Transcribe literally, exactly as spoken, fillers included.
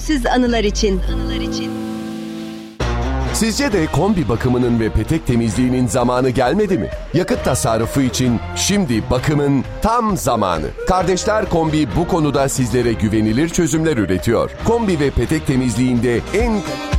pürüzsüz anılar için. Sizce de kombi bakımının ve petek temizliğinin zamanı gelmedi mi? Yakıt tasarrufu için şimdi bakımın tam zamanı. Kardeşler Kombi bu konuda sizlere güvenilir çözümler üretiyor. Kombi ve petek temizliğinde en